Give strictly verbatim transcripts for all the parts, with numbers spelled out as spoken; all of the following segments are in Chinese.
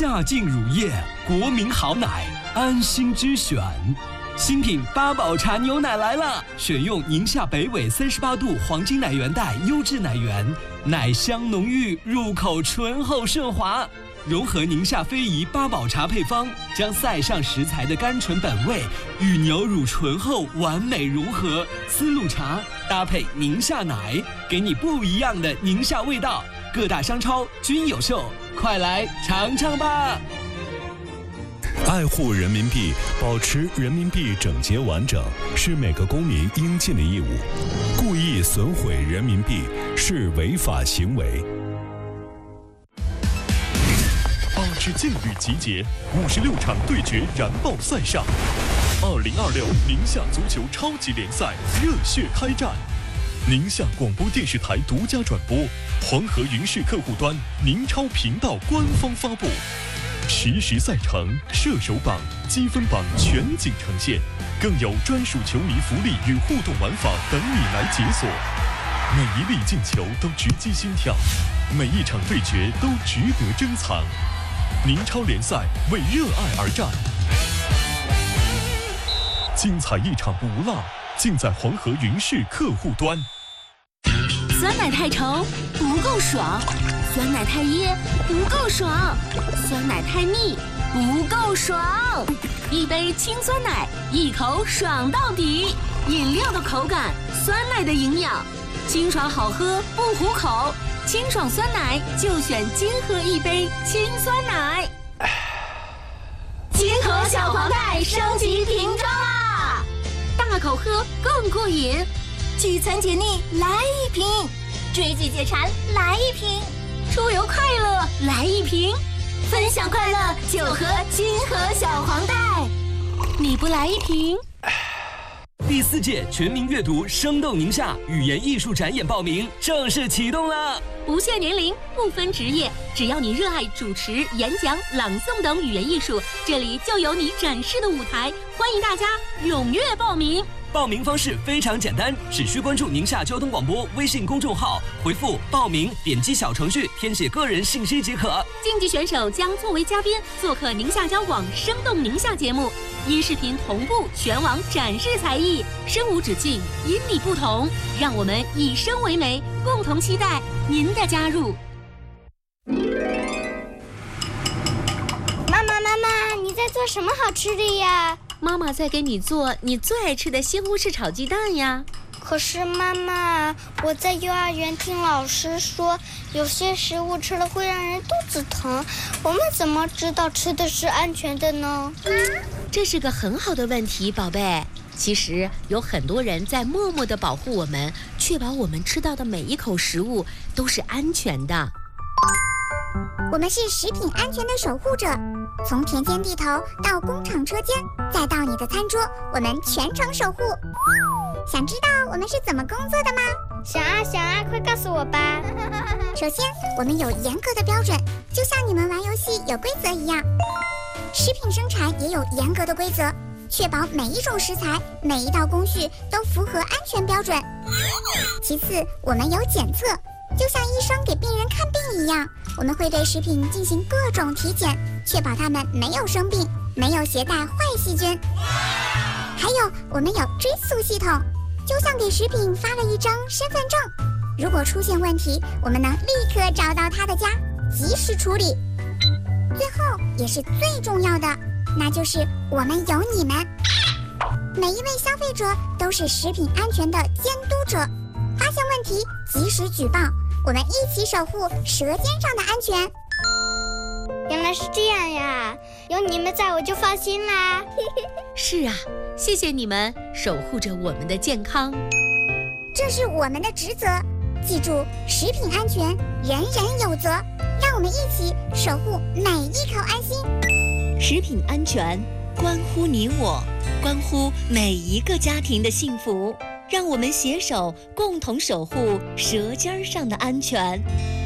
夏净乳液，国民好奶，安心之选。新品八宝茶牛奶来了，选用宁夏北纬三十八度黄金奶源带优质奶源，奶香浓郁，入口醇厚顺滑。融合宁夏非遗八宝茶配方，将塞上食材的甘醇本味与牛乳醇厚完美融合。丝路茶搭配宁夏奶，给你不一样的宁夏味道。各大商超均有售，快来尝尝吧！ 爱护人民币，保持人民币整洁完整，是每个公民应尽的义务。故意损毁人民币是违法行为。 八支劲旅集结，五十六场对决燃爆赛上。二零二六宁夏足球超级联赛热血开战。宁夏广播电视台独家转播，黄河云视客户端宁超频道官方发布。实时赛程、射手榜、积分榜全景呈现，更有专属球迷福利与互动玩法等你来解锁。每一粒进球都直击心跳，每一场对决都值得珍藏。宁超联赛为热爱而战，精彩一场不落，尽在黄河云视客户端。 酸奶太稠不够爽，酸奶太噎不够爽，酸奶太腻不够爽。一杯清酸奶，一口爽到底。饮料的口感，酸奶的营养，清爽好喝不糊口。清爽酸奶就选金河一杯清酸奶。金河小黄袋升级瓶装啦，大口喝更过瘾。聚餐解腻来一瓶，追剧解馋来一瓶，出游快乐来一瓶，分享快乐就喝金河小黄袋。你不来一瓶？ 第四届全民阅读生动宁夏语言艺术展演报名正式启动了， 不限年龄，不分职业，只要你热爱主持、演讲、朗诵等语言艺术，这里就有你展示的舞台。欢迎大家踊跃报名。 报名方式非常简单，只需关注宁夏交通广播微信公众号，回复报名，点击小程序填写个人信息即可。 竞技选手将作为嘉宾做客宁夏交广生动宁夏节目，音视频同步全网展示才艺，声无止境，因你不同，让我们以声为媒，共同期待您的加入。 妈妈妈妈，你在做什么好吃的呀？ 妈妈在给你做你最爱吃的西红柿炒鸡蛋呀。 可是妈妈，我在幼儿园听老师说，有些食物吃了会让人肚子疼，我们怎么知道吃的是安全的呢？ 这是个很好的问题，宝贝。其实有很多人在默默地保护我们，确保我们吃到的每一口食物都是安全的。 我们是食品安全的守护者，从田间地头到工厂车间，再到你的餐桌，我们全程守护。想知道我们是怎么工作的吗？ 想啊想啊，快告诉我吧。 首先，我们有严格的标准，就像你们玩游戏有规则一样。食品生产也有严格的规则，确保每一种食材、每一道工序都符合安全标准。其次，我们有检测，就像医生给病人看病一样，我们会对食品进行各种体检，确保它们没有生病，没有携带坏细菌。还有，我们有追溯系统，就像给食品发了一张身份证，如果出现问题，我们能立刻找到他的家，及时处理。最后也是最重要的，那就是我们有你们。每一位消费者都是食品安全的监督者，发现问题及时举报，我们一起守护舌尖上的安全。 原来是这样呀，有你们在我就放心啦。 是啊，谢谢你们守护着我们的健康， 这是我们的职责。记住，食品安全人人有责，让我们一起守护每一口安心。 食品安全关乎你我，关乎每一个家庭的幸福，让我们携手共同守护舌尖上的安全。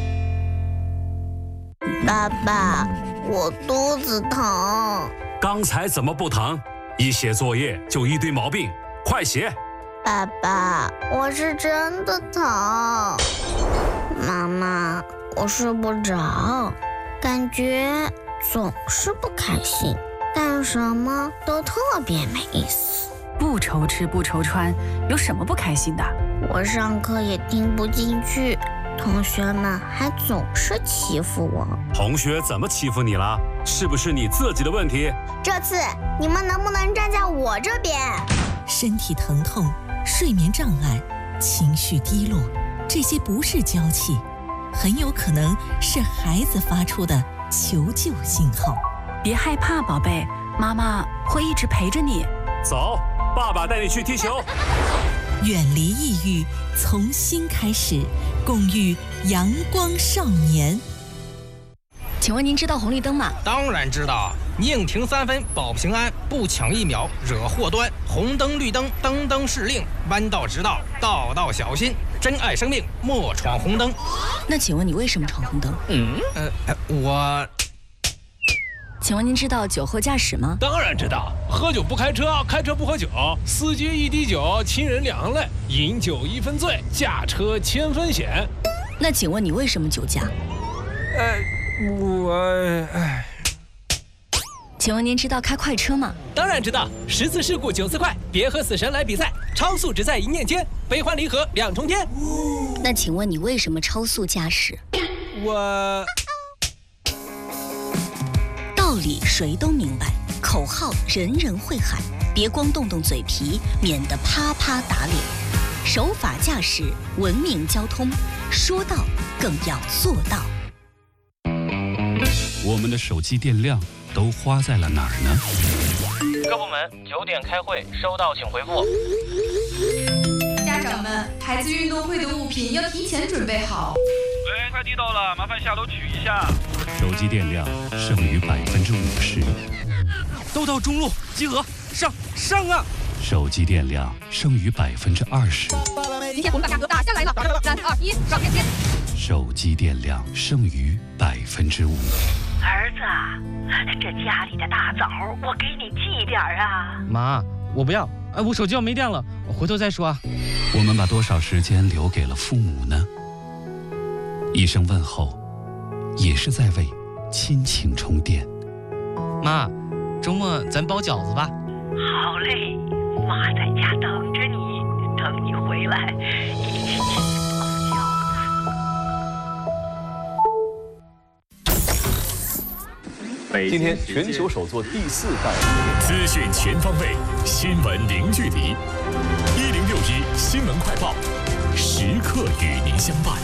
爸爸，我肚子疼。 刚才怎么不疼？一写作业就一堆毛病，快写。 爸爸，我是真的疼。妈妈，我睡不着，感觉总是不开心，干什么都特别没意思。 不愁吃不愁穿，有什么不开心的？ 我上课也听不进去，同学们还总是欺负我。 同学怎么欺负你了？是不是你自己的问题？ 这次你们能不能站在我这边？ 身体疼痛、睡眠障碍、情绪低落，这些不是娇气，很有可能是孩子发出的求救信号。 别害怕，宝贝，妈妈会一直陪着你。 走，爸爸带你去踢球。 远离抑郁，从心开始，共育阳光少年。 请问您知道红绿灯吗？ 当然知道，宁停三分保平安，不抢一秒惹祸端。红灯绿灯灯灯是令，弯道直道道道小心。珍爱生命，莫闯红灯。 那请问你为什么闯红灯？ 嗯，呃，我。 请问您知道酒后驾驶吗？ 当然知道，喝酒不开车，开车不喝酒，司机一滴酒，亲人两行泪，饮酒一分醉，驾车千分险。 那请问你为什么酒驾？ 呃，我……哎。 请问您知道开快车吗？ 当然知道，十次事故九次快，别和死神来比赛，超速只在一念间，悲欢离合两重天。 那请问你为什么超速驾驶？ 我。 道理谁都明白，口号人人会喊，别光动动嘴皮，免得啪啪打脸。守法驾驶，文明交通，说到更要做到。 我们的手机电量都花在了哪儿呢？ 各部门九点开会，收到请回复。 家长们，孩子运动会的物品要提前准备好。 喂，快递到了，麻烦下楼取一下。 手机电量剩余百分之五十。 都到中路集合，上上啊！ 手机电量剩余百分之二十。 今天我们把价格打下来了，三二一，上链接。 手机电量剩余百分之五。 儿子，这家里的大枣我给你寄点啊。 妈，我不要，哎，我手机要没电了，我回头再说啊。 我们把多少时间留给了父母呢？一声问候，也是在为亲情充电。 妈，周末咱包饺子吧。 好嘞，妈在家等着你，等你回来一起包饺子。今天全球首座第四代资讯全方位，新闻零距离。一零六一新闻快报，时刻与您相伴。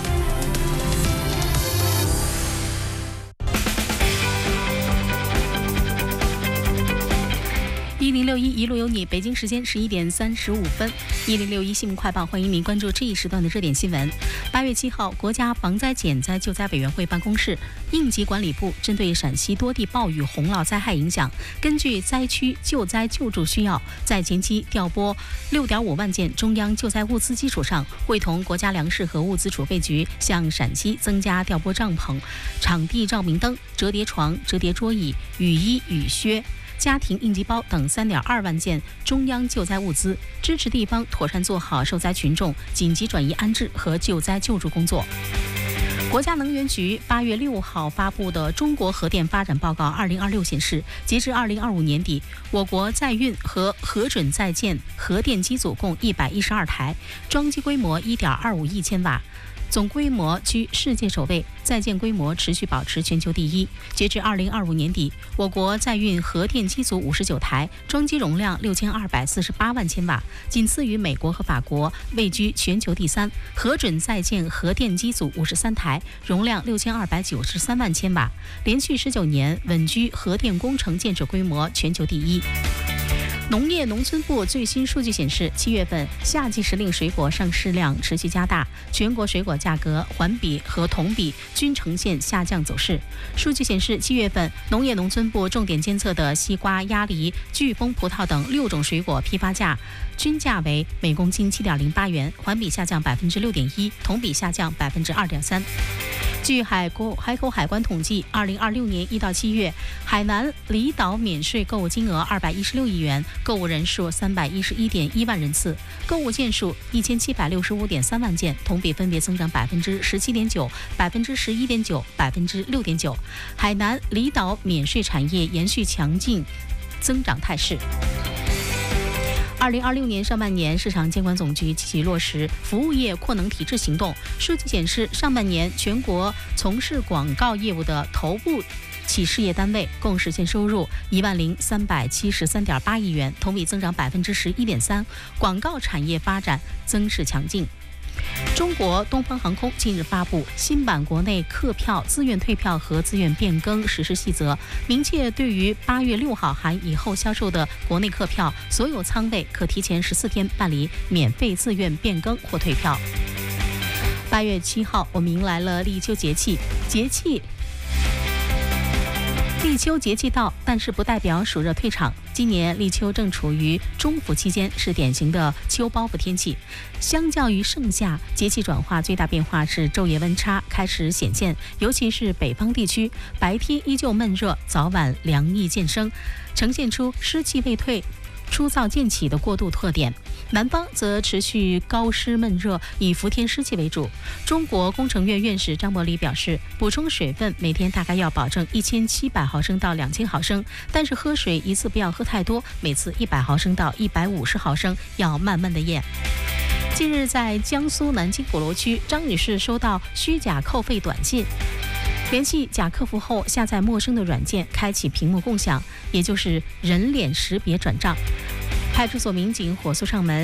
一零六一一路有你，北京时间十一点三十五分。一零六一新闻快报，欢迎您关注这一时段的热点新闻。八月七号，国家防灾减灾救灾委员会办公室、应急管理部针对陕西多地暴雨洪涝灾害影响，根据灾区救灾救助需要，在前期调拨六点五万件中央救灾物资基础上，会同国家粮食和物资储备局向陕西增加调拨帐篷、场地照明灯、折叠床、折叠桌椅、雨衣、雨靴、家庭应急包等三点二万件中央救灾物资，支持地方妥善做好受灾群众紧急转移安置和救灾救助工作。国家能源局八月六号发布的《中国核电发展报告二零二六》显示，截至二零二五年底，我国在运和核准在建核电机组共一百一十二台，装机规模一点二五亿千瓦。总规模居世界首位，在建规模持续保持全球第一。截至二零二五年底，我国在运核电机组五十九台，装机容量六千二百四十八万千瓦，仅次于美国和法国，位居全球第三。核准在建核电机组五十三台，容量六千二百九十三万千瓦，连续十九年稳居核电工程建设规模全球第一。农业农村部最新数据显示，七月份夏季时令水果上市量持续加大，全国水果价格环比和同比均呈现下降走势。数据显示，七月份农业农村部重点监测的西瓜、鸭梨、巨峰葡萄等六种水果批发价均价为每公斤七点零八元，环比下降百分之六点一，同比下降百分之二点三。 据海沟海口海关统计，二零二六年一到七月，海南离岛免税购物金额二百一十六亿元，购物人数三百一十一点一万人次，购物件数一千七百六十五点三万件，同比分别增长百分之十七点九、百分之十一点九、百分之六点九。海南离岛免税产业延续强劲增长态势。二零二六年上半年，市场监管总局积极落实服务业扩能提质行动。数据显示，上半年全国从事广告业务的头部企事业单位共实现收入一万零三百七十三点八亿元，同比增长百分之十一点三。广告产业发展增势强劲。中国东方航空近日发布新版国内客票自愿退票和自愿变更实施细则，明确对于八月六号含以后销售的国内客票，所有舱位可提前十四天办理免费自愿变更或退票。八月七号，我们迎来了立秋节气，节气。立秋节气到，但是不代表暑热退场。今年立秋正处于中伏期间，是典型的秋包袱天气。相较于盛夏，节气转化最大变化是昼夜温差开始显现，尤其是北方地区，白天依旧闷热，早晚凉意渐生，呈现出湿气未退、初燥渐起的过渡特点。南方则持续高湿闷热，以伏天湿气为主。中国工程院院士张伯礼表示，补充水分每天大概要保证一千七百毫升到两千毫升，但是喝水一次不要喝太多，每次一百毫升到一百五十毫升，要慢慢的咽。近日，在江苏南京鼓楼区，张女士收到虚假扣费短信。联系假客服后，下载陌生的软件，开启屏幕共享，也就是人脸识别转账。派出所民警火速上门。